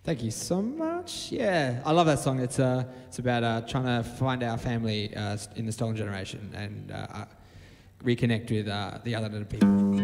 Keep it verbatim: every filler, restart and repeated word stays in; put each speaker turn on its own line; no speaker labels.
Thank you so much. Yeah, I love that song. It's uh, it's about uh, trying to find our family uh, in the stolen generation and uh, reconnect with uh, the other people.